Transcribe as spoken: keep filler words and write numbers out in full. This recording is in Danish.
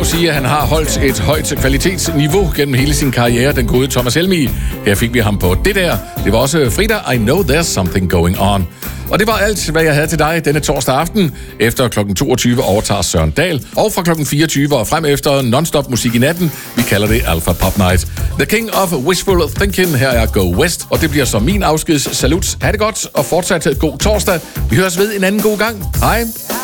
dog sige, at han har holdt et højt kvalitetsniveau gennem hele sin karriere, den gode Thomas Helmig. Her fik vi ham på det der. Det var også Frida, I Know There's Something Going On. Og det var alt, hvad jeg havde til dig denne torsdag aften. Efter klokken toogtyve overtager Søren Dahl, og fra klokken fireogtyve og frem efter non-stop musik i natten. Vi kalder det Alpha Pop Night. The King of Wishful Thinking, her er Go West, og det bliver så min afskeds salut. Ha' det godt, og fortsat god torsdag. Vi høres ved en anden god gang. Hej.